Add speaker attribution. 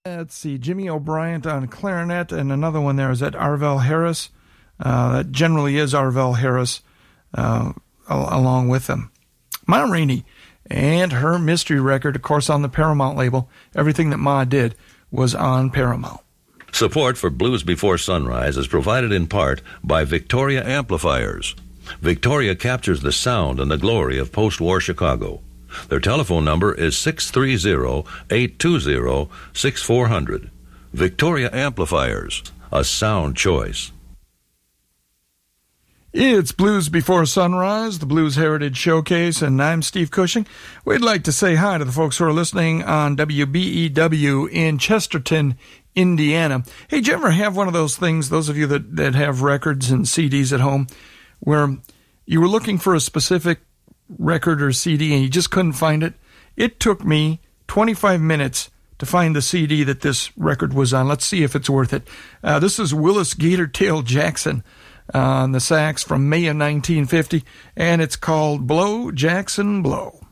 Speaker 1: Let's see, Jimmy O'Brien on clarinet, and another one there is that Arvell Harris. That generally is Arvell Harris along with them. Ma Rainey and her mystery record, of course, on the Paramount label. Everything that Ma did was on Paramount.
Speaker 2: Support for Blues Before Sunrise is provided in part by Victoria Amplifiers. Victoria captures the sound and the glory of post-war Chicago. Their telephone number is 630-820-6400. Victoria Amplifiers, a sound choice.
Speaker 1: It's Blues Before Sunrise, the Blues Heritage Showcase, and I'm Steve Cushing. We'd like to say hi to the folks who are listening on WBEW in Chesterton, Indiana. Hey, did you ever have one of those things, those of you that have records and CDs at home, where you were looking for a specific record or CD and you just couldn't find it? It took me 25 minutes to find the CD that this record was on. Let's see if it's worth it. This is Willis Gatortail Jackson on the sax from May of 1950, and it's called Blow, Jackson, Blow.